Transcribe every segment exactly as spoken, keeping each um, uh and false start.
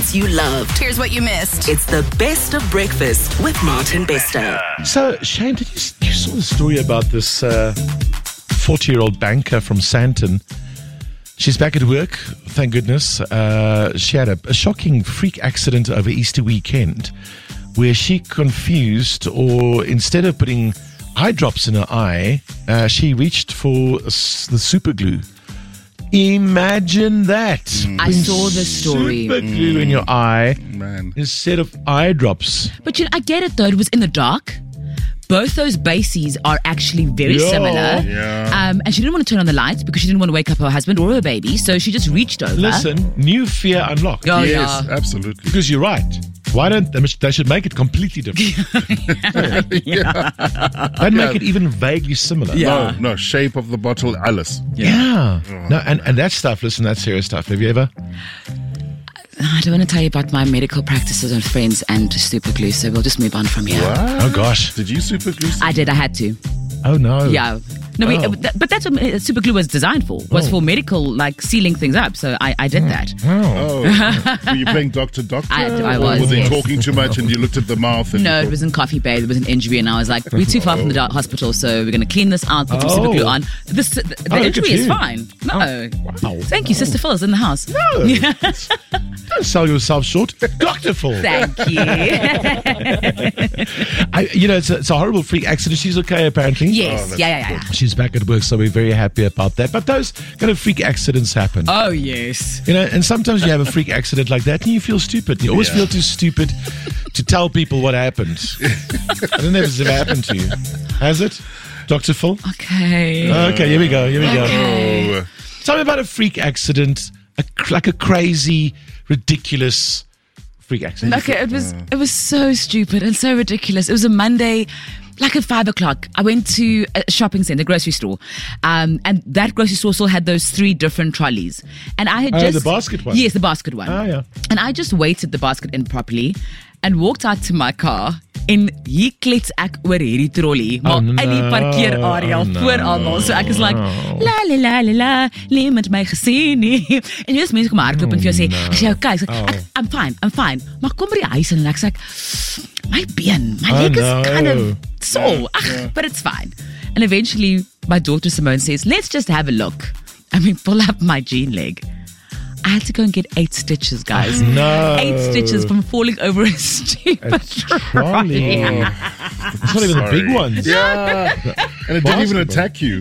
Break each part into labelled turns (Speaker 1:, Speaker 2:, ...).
Speaker 1: moments you loved.
Speaker 2: Here's what you missed.
Speaker 1: It's the best of breakfast with Martin Bester.
Speaker 3: So, Shane, did you, you saw the story about this uh, forty-year-old banker from Sandton? She's back at work, thank goodness. Uh, she had a, a shocking freak accident over Easter weekend where she confused, or instead of putting eye drops in her eye, uh, she reached for s- the super glue. Imagine that.
Speaker 4: Mm.
Speaker 5: I saw the story.
Speaker 3: Super glue mm. in your eye
Speaker 4: Man.
Speaker 3: instead of eye drops.
Speaker 5: But you know, I get it though, it was in the dark. Both those bases are actually very
Speaker 3: Yeah.
Speaker 5: similar.
Speaker 4: Yeah.
Speaker 5: Um, and she didn't want to turn on the lights because she didn't want to wake up her husband or her baby. So she just reached over.
Speaker 3: Listen, new fear unlocked.
Speaker 5: Oh,
Speaker 4: Yes,
Speaker 5: yeah.
Speaker 4: absolutely.
Speaker 3: Because you're right. Why don't they, they should make it completely different?
Speaker 4: Yeah.
Speaker 3: They'd make it even vaguely similar.
Speaker 4: No, no, shape of the bottle, Alice.
Speaker 3: Yeah. No, and, and that stuff, listen, that's serious stuff. Have you ever?
Speaker 5: I don't want to tell you about my medical practices and friends and super glue. So we'll just move on from here.
Speaker 4: What?
Speaker 3: Oh, gosh.
Speaker 4: Did you super glue?
Speaker 5: I did. I had to.
Speaker 3: Oh, no.
Speaker 5: Yeah. No, we,
Speaker 3: Oh.
Speaker 5: uh, th- but that's what uh, super glue was designed for. Was
Speaker 3: Oh.
Speaker 5: for medical, like sealing things up. So I, I did that.
Speaker 3: Oh.
Speaker 4: Oh, were you playing Doctor Doctor?
Speaker 5: I- I
Speaker 4: Or
Speaker 5: was,
Speaker 4: were they
Speaker 5: yes.
Speaker 4: talking too much and you looked at the mouth? And
Speaker 5: No,
Speaker 4: you
Speaker 5: it was in Coffee Bay. There was an injury, and I was like, "We're too far from the do- hospital, so we're going to clean this out, put some super glue
Speaker 3: Oh.
Speaker 5: on." This, the the
Speaker 3: Oh, look
Speaker 5: injury
Speaker 3: at
Speaker 5: is
Speaker 3: you.
Speaker 5: fine. No,
Speaker 3: Wow.
Speaker 5: thank you, Sister Phil's in the house.
Speaker 3: No. Don't sell yourself short. Doctor Phil.
Speaker 5: Thank you.
Speaker 3: I, you know, it's a, it's a horrible freak accident. She's okay, apparently.
Speaker 5: Yes, yeah, yeah, yeah.
Speaker 3: She's back at work, so we're very happy about that. But those kind of freak accidents happen.
Speaker 5: Oh yes.
Speaker 3: You know, and sometimes you have a freak accident like that and you feel stupid. You always
Speaker 4: Yeah.
Speaker 3: feel too stupid to tell people what happened. I don't know if it's ever happened to you. Has it, Doctor Phil?
Speaker 5: Okay.
Speaker 3: Okay, here we go. Here we go.
Speaker 4: Oh,
Speaker 3: Tell me about a freak accident, a, cr- like a crazy, ridiculous freak accident.
Speaker 5: Okay, it was it was so stupid and so ridiculous. It was a Monday, like at five o'clock. I went to a shopping center, grocery store, um, and that grocery store still had those three different trolleys. And I had
Speaker 3: Oh,
Speaker 5: just
Speaker 3: the basket one?
Speaker 5: Yes, the basket one.
Speaker 3: Oh, yeah.
Speaker 5: And I just weighted the basket in properly and walked out to my car. En hier klets ek oor hierdie trolley, maar
Speaker 3: Oh, no.
Speaker 5: in die parkeerarea
Speaker 3: Oh, no.
Speaker 5: voor almal. So ek is like, la la la la la, niemand my gesien nie. En jy is mense kom hardloop en vir jou sê, ek sê, okay, ek,
Speaker 3: Oh.
Speaker 5: ek, I'm fine, I'm fine. Maar kom by die huis en ek sê, my been, my
Speaker 3: Oh,
Speaker 5: leg is
Speaker 3: no.
Speaker 5: kind of sore, Ach, but it's fine. And eventually, my daughter Simone says, let's just have a look. And we pull up my jean leg. I had to go and get eight stitches, guys.
Speaker 3: No.
Speaker 5: Eight stitches from falling over a stupid
Speaker 3: Trolley. It's not even the big ones.
Speaker 4: yeah. And it didn't even attack you.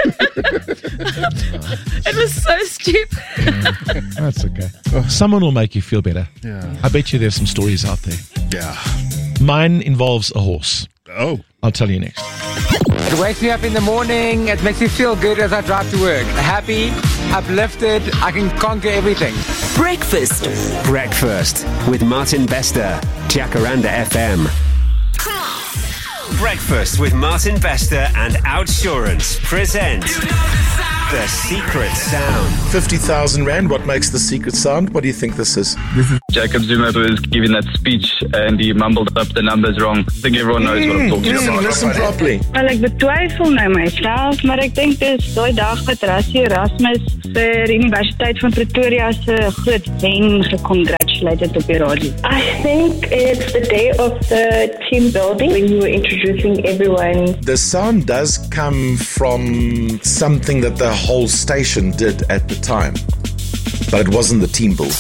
Speaker 5: It was so stupid.
Speaker 3: That's okay. Someone will make you feel better.
Speaker 4: Yeah.
Speaker 3: I bet you there's some stories out there.
Speaker 4: Yeah.
Speaker 3: Mine involves a horse.
Speaker 4: Oh.
Speaker 3: I'll tell you next.
Speaker 6: It wakes me up in the morning. It makes me feel good as I drive to work. Happy, uplifted. I can conquer everything.
Speaker 1: Breakfast.
Speaker 7: Breakfast with Martin Bester, Jacaranda F M. Breakfast with Martin Bester and Outsurance present The Secret Sound.
Speaker 8: fifty thousand Rand, what makes the secret sound? What do you think this is?
Speaker 9: Jacob Zuma was giving that speech and he mumbled up the numbers wrong. I think everyone knows what I'm talking
Speaker 8: Listen,
Speaker 9: about.
Speaker 8: listen properly.
Speaker 10: Wel, ek betwyfel nou myself, maar ek dink dis daai dag wat Rassie Erasmus vir Universiteit van Pretoria se groot wen gecongratulated op die radio.
Speaker 11: I think it's the day of the team building when you were introducing everyone.
Speaker 8: The sound does come from something that the whole station did at the time, but it wasn't the team build.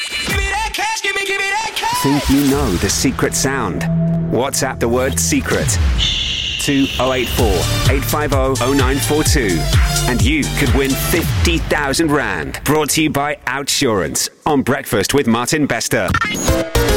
Speaker 7: Think you know the secret sound? WhatsApp the word secret to oh eight four, eight five oh, oh nine four two and you could win fifty thousand Rand. Brought to you by Outsurance on Breakfast with Martin Bester.